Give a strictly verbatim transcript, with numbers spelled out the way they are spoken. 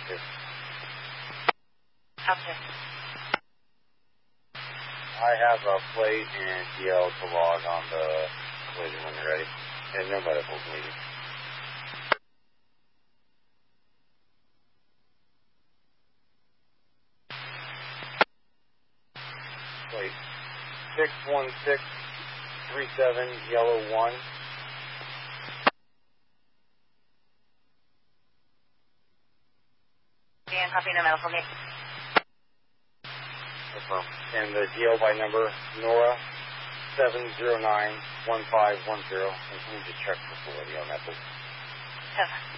two. Copy. I have a plate and D L to log on the collision when you're ready. And no medicals needed. Plate six one six three seven yellow one. Dan, copy, no medical need. Confirm. And the D L by number, Nora seven zero nine one five one zero. And can you just check for fluidity on that, please? Seven.